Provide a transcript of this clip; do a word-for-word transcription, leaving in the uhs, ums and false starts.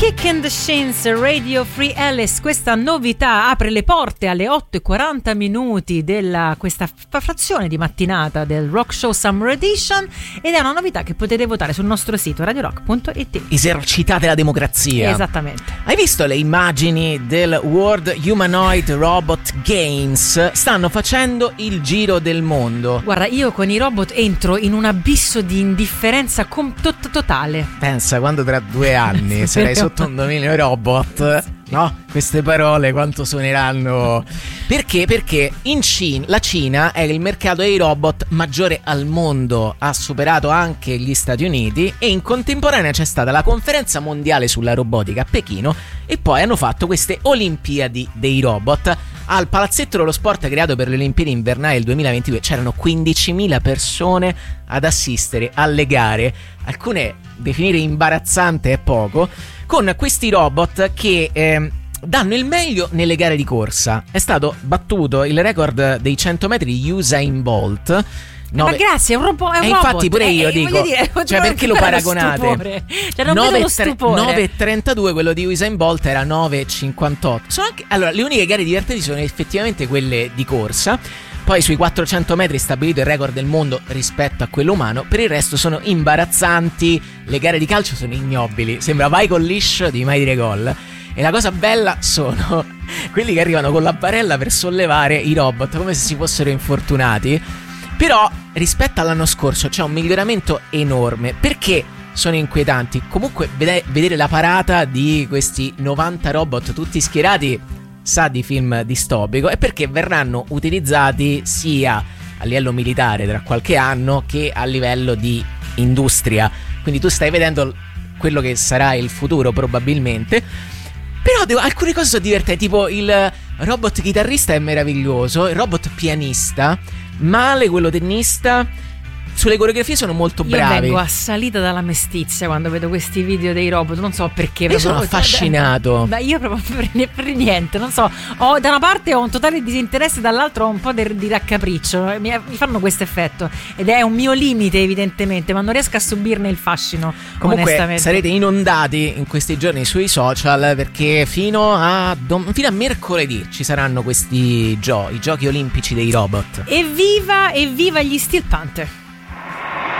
Kick in the Shins, Radio Free Alice. Questa novità apre le porte alle otto e quaranta minuti della questa frazione di mattinata del Rock Show Summer Edition, ed è una novità che potete votare sul nostro sito radio rock punto it. Esercitate la democrazia. Esattamente. Hai visto le immagini del World Humanoid Robot Games? Stanno facendo il giro del mondo. Guarda, io con i robot entro in un abisso di indifferenza com- tot- totale. Pensa quando tra due anni sarai sotto un dominio robot, no? Queste parole quanto suoneranno? Perché? Perché in Cina, la Cina è il mercato dei robot maggiore al mondo, ha superato anche gli Stati Uniti, e in contemporanea c'è stata la conferenza mondiale sulla robotica a Pechino, e poi hanno fatto queste Olimpiadi dei robot. Al palazzetto dello sport creato per le Olimpiadi invernali del duemilaventidue c'erano quindicimila persone ad assistere alle gare, alcune definire imbarazzante è poco, con questi robot che eh, danno il meglio nelle gare di corsa. È stato battuto il record dei cento metri di Usain Bolt. No, ma grazie, è un, robo- è un e robot. Infatti pure io eh, dico, dire, cioè perché lo paragonate? Cioè non vedo lo stupore. nove e trentadue, quello di Usain Bolt era nove e cinquantotto. Sono anche, allora, le uniche gare divertenti sono effettivamente quelle di corsa. Poi sui quattrocento metri stabilito il record del mondo rispetto a quello umano. Per il resto sono imbarazzanti. Le gare di calcio sono ignobili. Sembra vai col liscio, devi mai dire gol. E la cosa bella sono quelli che arrivano con la barella per sollevare i robot come se si fossero infortunati. Però rispetto all'anno scorso c'è un miglioramento enorme. Perché sono inquietanti? Comunque vede- vedere la parata di questi novanta robot tutti schierati sa di film distopico, e perché verranno utilizzati sia a livello militare tra qualche anno che a livello di industria. Quindi tu stai vedendo quello che sarà il futuro probabilmente. Però devo, alcune cose sono divertenti, tipo il robot chitarrista è meraviglioso, il robot pianista male, quello tennista. Sulle coreografie sono molto bravi. Io vengo assalita dalla mestizia quando vedo questi video dei robot, non so perché. Io sono affascinato. Beh, io proprio per, per niente, non so. Ho, da una parte ho un totale disinteresse, dall'altra ho un po' di, di raccapriccio. Mi, mi fanno questo effetto. Ed è un mio limite, evidentemente, ma non riesco a subirne il fascino. Comunque onestamente sarete inondati in questi giorni sui social, perché fino a, dom- fino a mercoledì ci saranno questi giochi, i giochi olimpici dei robot. Evviva, evviva gli Steel Panther.